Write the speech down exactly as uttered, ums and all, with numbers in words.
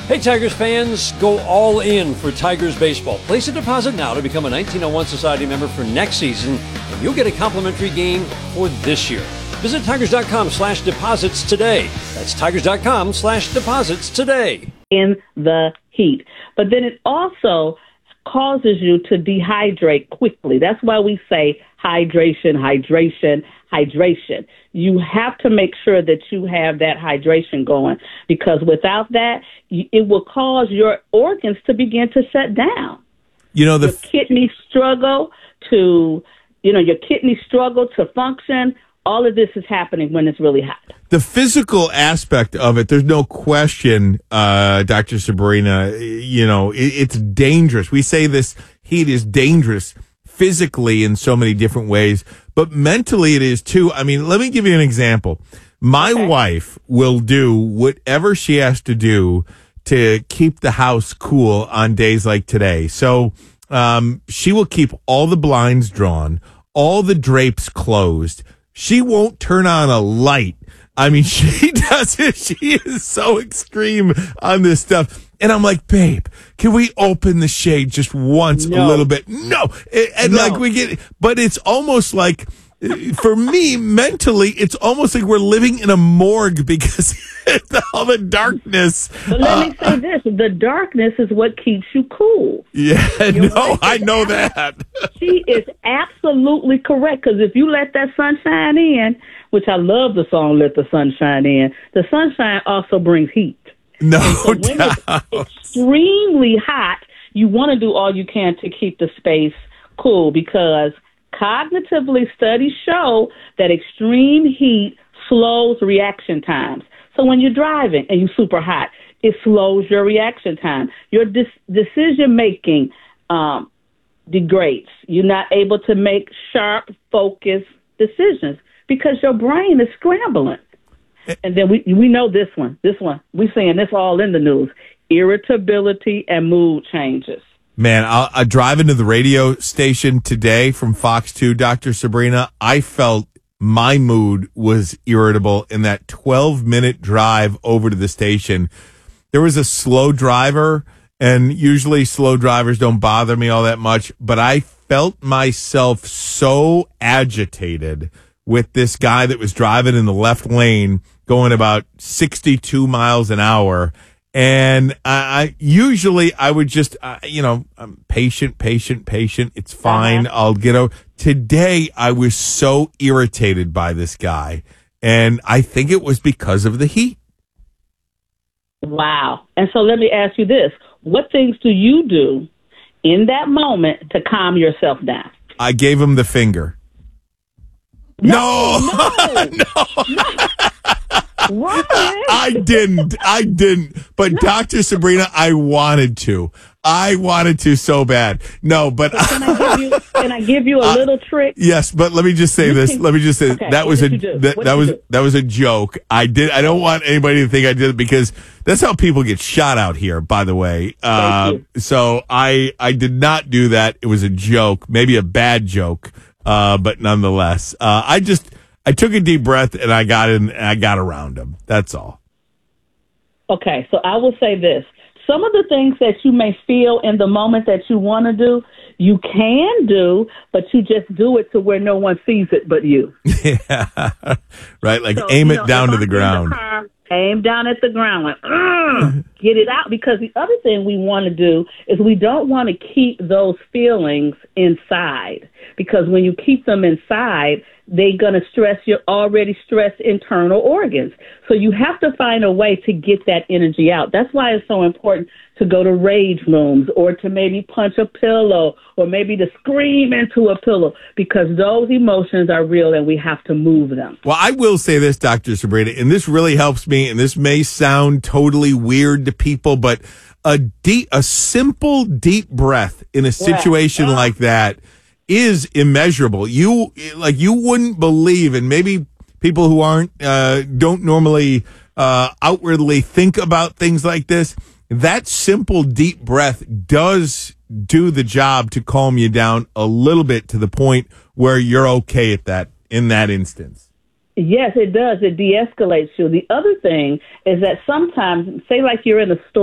Hey Tigers fans, go all in for Tigers baseball. Place a deposit now to become a nineteen oh one Society member for next season, and you'll get a complimentary game for this year. Visit Tigers.com slash deposits today. That's Tigers.com slash deposits today. In the heat. But then it also causes you to dehydrate quickly. That's why we say hydration, hydration, hydration. You have to make sure that you have that hydration going, because without that, it will cause your organs to begin to shut down. You know, the your kidney struggle to, you know, your kidney struggle to function. All of this is happening when it's really hot. The physical aspect of it, there's no question, uh, Doctor Sabrina, you know, it, it's dangerous. We say this heat is dangerous physically in so many different ways, but mentally it is too. I mean, let me give you an example. My okay. wife will do whatever she has to do to keep the house cool on days like today. So um, she will keep all the blinds drawn, all the drapes closed. She won't turn on a light. I mean, she does it. She is so extreme on this stuff. And I'm like, babe, can we open the shade just once no. a little bit? No. And no. like we get, but it's almost like, for me, mentally, it's almost like we're living in a morgue because all the darkness. But let uh, me say this. The darkness is what keeps you cool. Yeah, Your no, I know that. She is absolutely correct, because if you let that sunshine in, which I love the song Let the Sunshine In, the sunshine also brings heat. No so when doubt. It's extremely hot, you want to do all you can to keep the space cool, because cognitively, studies show that extreme heat slows reaction times. So when you're driving and you're super hot, it slows your reaction time. Your dis- decision-making um, degrades. You're not able to make sharp, focused decisions because your brain is scrambling. And then we we know this one. This one. We're seeing this all in the news. Irritability and mood changes. Man, I, I drive into the radio station today from Fox two, Doctor Sabrina. I felt my mood was irritable in that twelve-minute drive over to the station. There was a slow driver, and usually slow drivers don't bother me all that much, but I felt myself so agitated with this guy that was driving in the left lane going about sixty-two miles an hour. And I, I usually I would just, uh, you know, I'm patient, patient, patient. It's fine. Uh-huh. I'll get over. Today, I was so irritated by this guy. And I think it was because of the heat. Wow. And so let me ask you this. What things do you do in that moment to calm yourself down? I gave him the finger. No. No. No. no. no. What? I didn't. I didn't. But no. Doctor Sabrina, I wanted to. I wanted to so bad. No, but so can I give you? Can I give you a uh, little trick? Yes, but let me just say this. Let me just say okay, that was a that, that was do? that was a joke. I did. I don't want anybody to think I did it, because that's how people get shot out here. By the way, uh, so I I did not do that. It was a joke, maybe a bad joke, uh, but nonetheless, uh, I just. I took a deep breath and I got in and I got around him. That's all. Okay, so I will say this. Some of the things that you may feel in the moment that you want to do, you can do, but you just do it to where no one sees it but you. Yeah, right. Like so, aim you it know, down to I'm the ground. The car, aim down at the ground. Like, get it out. Because the other thing we want to do is we don't want to keep those feelings inside. Because when you keep them inside, they're going to stress your already stressed internal organs. So you have to find a way to get that energy out. That's why it's so important to go to rage rooms, or to maybe punch a pillow, or maybe to scream into a pillow, because those emotions are real and we have to move them. Well, I will say this, Doctor Sabrina, and this really helps me, and this may sound totally weird to people, but a deep, a simple deep breath in a situation yeah. like that is immeasurable. You like you wouldn't believe, and maybe people who aren't uh, don't normally uh, outwardly think about things like this. That simple deep breath does do the job to calm you down a little bit, to the point where you're okay at that in that instance. Yes, it does. It de-escalates you. The other thing is that sometimes, say like you're in a store.